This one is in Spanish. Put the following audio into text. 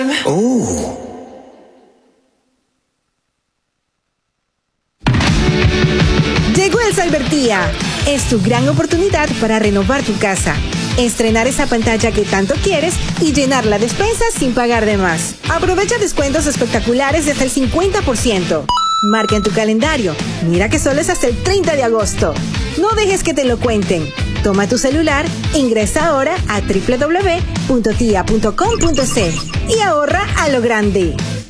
Oh. Llegó el Cybertía. Es tu gran oportunidad para renovar tu casa, estrenar esa pantalla que tanto quieres y llenar la despensa sin pagar de más. Aprovecha descuentos espectaculares de hasta el 50%. Marca en tu calendario. Mira que solo es hasta el 30 de agosto. No dejes que te lo cuenten. Toma tu celular, ingresa ahora a www.tia.com.c y ahorra a lo grande.